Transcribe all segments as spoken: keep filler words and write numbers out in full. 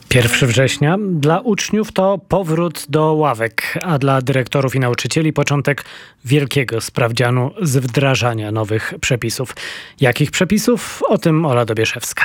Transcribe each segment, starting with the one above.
pierwszego września dla uczniów to powrót do ławek, a dla dyrektorów i nauczycieli początek wielkiego sprawdzianu z wdrażania nowych przepisów. Jakich przepisów? O tym Ola Dobieszewska.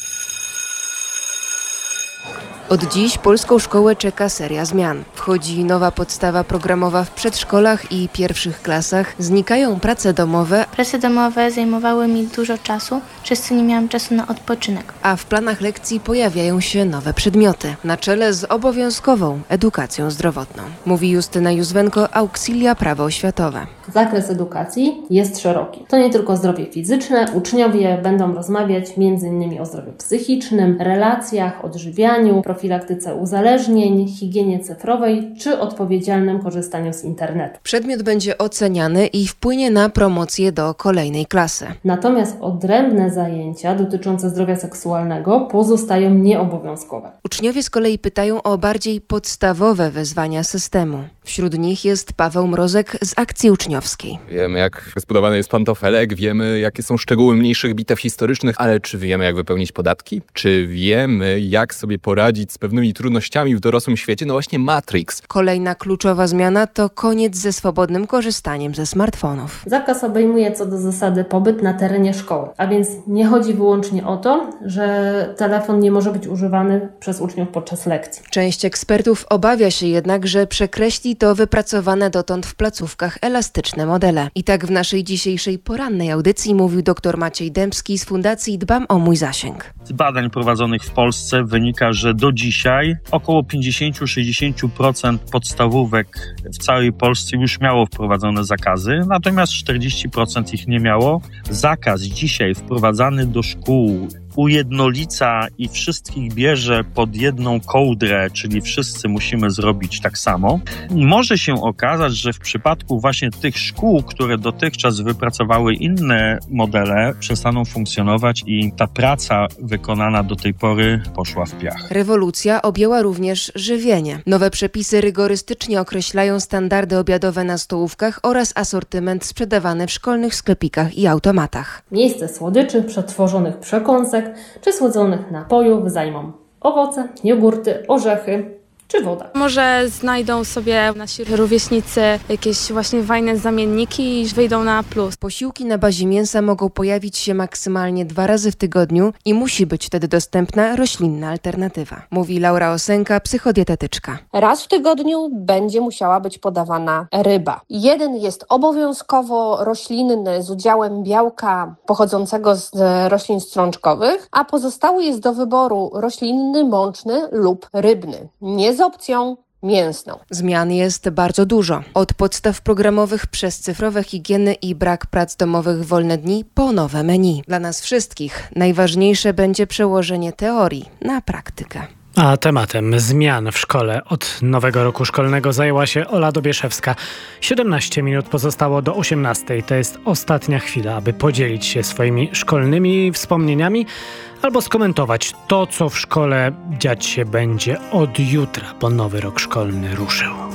Od dziś polską szkołę czeka seria zmian. Wchodzi nowa podstawa programowa w przedszkolach i pierwszych klasach. Znikają prace domowe. Prace domowe zajmowały mi dużo czasu, przez co nie miałam czasu na odpoczynek. A w planach lekcji pojawiają się nowe przedmioty. Na czele z obowiązkową edukacją zdrowotną. Mówi Justyna Józwenko, Auxilia Prawo Oświatowe. Zakres edukacji jest szeroki. To nie tylko zdrowie fizyczne. Uczniowie będą rozmawiać między innymi o zdrowiu psychicznym, relacjach, odżywianiu, profilaktyce uzależnień, higienie cyfrowej czy odpowiedzialnym korzystaniu z internetu. Przedmiot będzie oceniany i wpłynie na promocję do kolejnej klasy. Natomiast odrębne zajęcia dotyczące zdrowia seksualnego pozostają nieobowiązkowe. Uczniowie z kolei pytają o bardziej podstawowe wyzwania systemu. Wśród nich jest Paweł Mrozek z Akcji Uczniowskiej. Wiemy, jak zbudowany jest pantofelek, wiemy, jakie są szczegóły mniejszych bitew historycznych, ale czy wiemy, jak wypełnić podatki? Czy wiemy, jak sobie poradzić z pewnymi trudnościami w dorosłym świecie? No właśnie Matrix. Kolejna kluczowa zmiana to koniec ze swobodnym korzystaniem ze smartfonów. Zakaz obejmuje co do zasady pobyt na terenie szkoły, a więc nie chodzi wyłącznie o to, że telefon nie może być używany przez uczniów podczas lekcji. Część ekspertów obawia się jednak, że przekreśli to wypracowane dotąd w placówkach elastyczne modele. I tak w naszej dzisiejszej porannej audycji mówił dr Maciej Dębski z Fundacji Dbam o mój zasięg. Z badań prowadzonych w Polsce wynika, że do dzisiaj około pięćdziesiąt do sześćdziesięciu procent podstawówek w całej Polsce już miało wprowadzone zakazy, natomiast czterdzieści procent ich nie miało. Zakaz dzisiaj wprowadzany do szkół ujednolica i wszystkich bierze pod jedną kołdrę, czyli wszyscy musimy zrobić tak samo. Może się okazać, że w przypadku właśnie tych szkół, które dotychczas wypracowały inne modele, przestaną funkcjonować i ta praca wykonana do tej pory poszła w piach. Rewolucja objęła również żywienie. Nowe przepisy rygorystycznie określają standardy obiadowe na stołówkach oraz asortyment sprzedawany w szkolnych sklepikach i automatach. Miejsce słodyczy, przetworzonych przekąsek czy słodzonych napojów zajmą owoce, jogurty, orzechy czy woda. Może znajdą sobie nasi rówieśnicy jakieś właśnie fajne zamienniki i wyjdą na plus. Posiłki na bazie mięsa mogą pojawić się maksymalnie dwa razy w tygodniu i musi być wtedy dostępna roślinna alternatywa. Mówi Laura Osenka, psychodietetyczka. Raz w tygodniu będzie musiała być podawana ryba. Jeden jest obowiązkowo roślinny z udziałem białka pochodzącego z roślin strączkowych, a pozostały jest do wyboru roślinny, mączny lub rybny. Nie z opcją mięsną. Zmian jest bardzo dużo. Od podstaw programowych przez cyfrowe higieny i brak prac domowych w wolne dni po nowe menu. Dla nas wszystkich najważniejsze będzie przełożenie teorii na praktykę. A tematem zmian w szkole od nowego roku szkolnego zajęła się Ola Dobieszewska. siedemnaście minut pozostało do osiemnastej. To jest ostatnia chwila, aby podzielić się swoimi szkolnymi wspomnieniami albo skomentować to, co w szkole dziać się będzie od jutra, bo nowy rok szkolny ruszył.